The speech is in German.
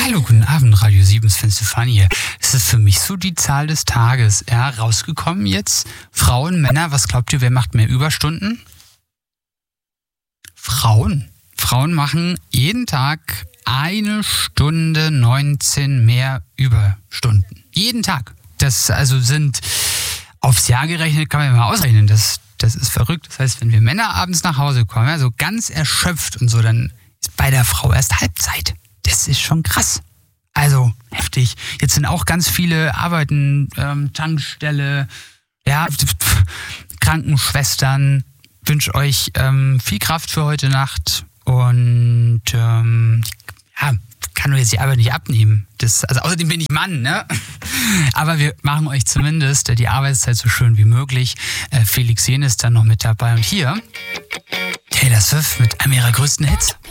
Hallo, guten Abend, Radio 7, Sven Stefani hier. Es ist für mich so die Zahl des Tages. Ja, rausgekommen jetzt. Frauen, Männer, was glaubt ihr, wer macht mehr Überstunden? Frauen. Frauen machen jeden Tag 1 Stunde 19 mehr Überstunden. Jeden Tag. Das also sind aufs Jahr gerechnet, kann man ja mal ausrechnen. Das ist verrückt. Das heißt, wenn wir Männer abends nach Hause kommen, also ganz erschöpft und so, dann ist bei der Frau erst Halbzeit. Das ist schon krass. Also heftig. Jetzt sind auch ganz viele Arbeiten, Tankstelle, ja, Krankenschwestern. Ich wünsche euch viel Kraft für heute Nacht und kann nur jetzt die Arbeit nicht abnehmen. Also außerdem bin ich Mann, ne? Aber wir machen euch zumindest die Arbeitszeit so schön wie möglich. Felix Jen ist dann noch mit dabei und hier Taylor Swift mit einem ihrer größten Hits.